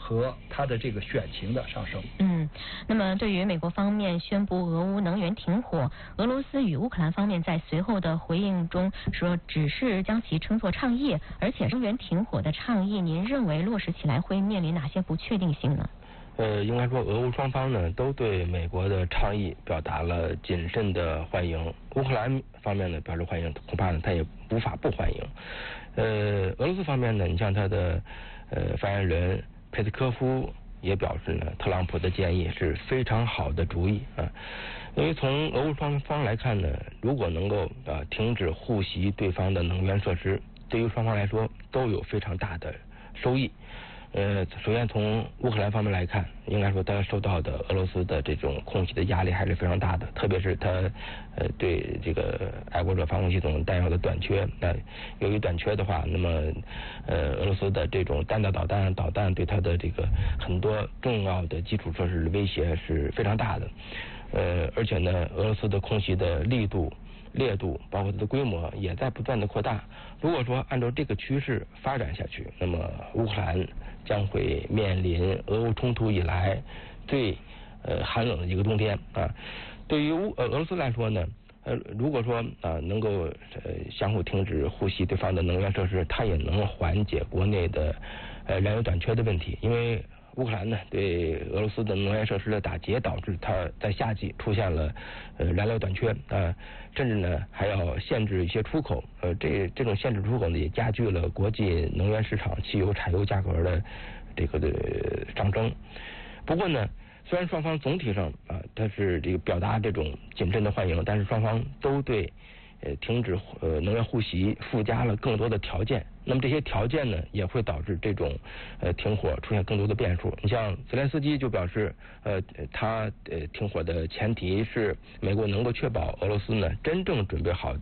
和它的这个选情的上升。 那么对于美国方面宣布俄乌能源停火，俄罗斯与乌克兰方面在随后的回应中说，只是将其称作倡议，而且能源停火的倡议，您认为落实起来会面临哪些不确定性呢？ 应该说俄乌双方呢都对美国的倡议表达了谨慎的欢迎，乌克兰方面呢表示欢迎，恐怕呢他也无法不欢迎。俄罗斯方面呢，你像他的发言人佩斯科夫也表示呢，特朗普的建议是非常好的主意啊。因为从俄乌双方来看呢，如果能够停止互袭对方的能源设施，对于双方来说都有非常大的收益。首先从乌克兰方面来看，应该说他受到的俄罗斯的这种空袭的压力还是非常大的，特别是他对这个爱国者防空系统弹药的短缺。由于短缺的话，那么俄罗斯的这种弹道导弹对他的这个很多重要的基础设施的威胁是非常大的。而且呢，俄罗斯的空袭的力度、烈度，包括它的规模也在不断的扩大。如果说按照这个趋势发展下去，那么乌克兰将会面临俄乌冲突以来最寒冷的一个冬天啊。对于俄罗斯来说呢，如果说能够相互停止互袭对方的能源设施，它也能缓解国内的燃油短缺的问题，因为乌克兰呢对俄罗斯的能源设施的打击，导致它在夏季出现了燃料短缺甚至呢还要限制一些出口。这种限制出口呢也加剧了国际能源市场汽油、柴油价格的这个上升。不过呢，虽然双方总体上它是这个表达这种谨慎的欢迎，但是双方都对停止能源互袭附加了更多的条件。那么这些条件呢，也会导致这种停火出现更多的变数。你像泽连斯基就表示，他停火的前提是美国能够确保俄罗斯呢真正准备好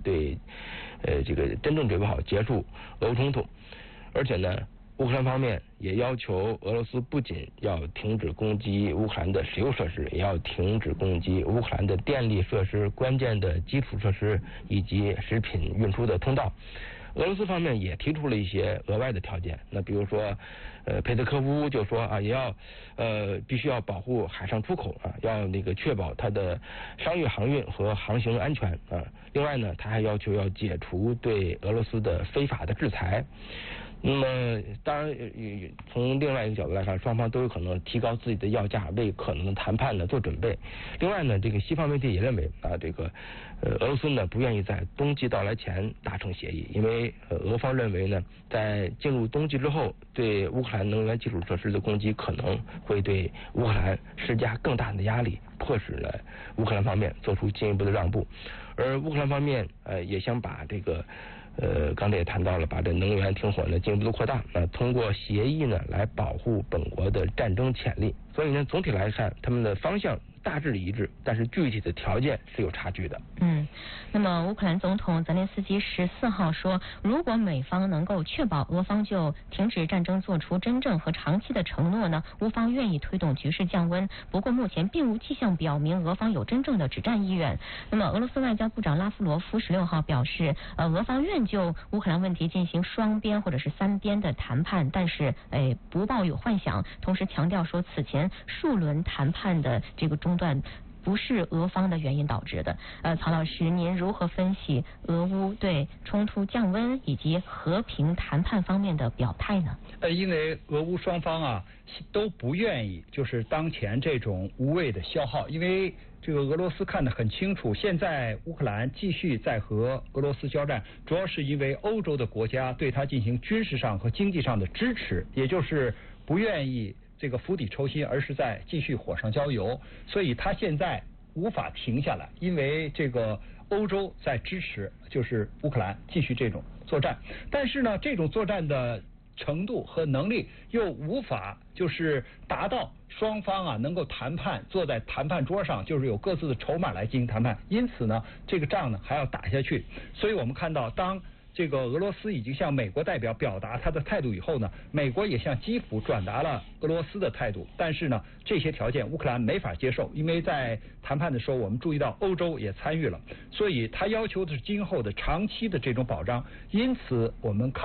结束俄乌冲突，而且呢，乌克兰方面也要求俄罗斯不仅要停止攻击乌克兰的石油设施，也要停止攻击乌克兰的电力设施、关键的基础设施以及食品运输的通道。俄罗斯方面也提出了一些额外的条件，那比如说佩斯科夫就说也要必须要保护海上出口要确保它的商业航运和航行安全另外呢，他还要求要解除对俄罗斯的非法的制裁。那么当然从另外一个角度来看，双方都有可能提高自己的要价，为可能的谈判呢做准备。另外呢，这个西方媒体也认为俄罗斯呢不愿意在冬季到来前达成协议，因为俄方认为呢，在进入冬季之后，对乌克兰能源基础设施的攻击可能会对乌克兰施加更大的压力，迫使呢乌克兰方面做出进一步的让步。而乌克兰方面也想把刚才也谈到了，把这能源停火呢进一步的扩大，通过协议呢来保护本国的战争潜力。所以呢，总体来看，他们的方向大致一致，但是具体的条件是有差距的。 那么乌克兰总统泽连斯基14号说，如果美方能够确保俄方就停止战争做出真正和长期的承诺呢，乌方愿意推动局势降温。不过目前并无迹象表明俄方有真正的止战意愿。那么俄罗斯外交部长拉夫罗夫16号表示，俄方愿就乌克兰问题进行双边或者是三边的谈判，但是不抱有幻想，同时强调说此前数轮谈判的这个中断不是俄方的原因导致的。曹老师，您如何分析俄乌对冲突降温以及和平谈判方面的表态呢？ 因为俄乌双方都不愿意就是当前这种无谓的消耗，因为这个俄罗斯看得很清楚，现在乌克兰继续在和俄罗斯交战，主要是因为欧洲的国家对他进行军事上和经济上的支持，也就是不愿意这个釜底抽薪，而是在继续火上浇油，所以他现在无法停下来，因为这个欧洲在支持就是乌克兰继续这种作战，但是呢，这种作战的程度和能力又无法就是达到双方能够谈判，坐在谈判桌上，就是有各自的筹码来进行谈判，因此呢，这个仗呢还要打下去。所以我们看到，当这个俄罗斯已经向美国代表表达他的态度以后呢，美国也向基辅转达了俄罗斯的态度，但是呢，这些条件乌克兰没法接受，因为在谈判的时候我们注意到欧洲也参与了，所以他要求的是今后的长期的这种保障，因此我们看